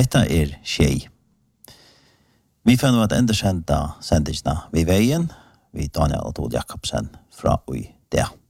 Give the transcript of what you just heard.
Hetta tjej. Vi fann at enda senda sendingsna vi veien, vi Daniel og Tord Jakobsen fra i det.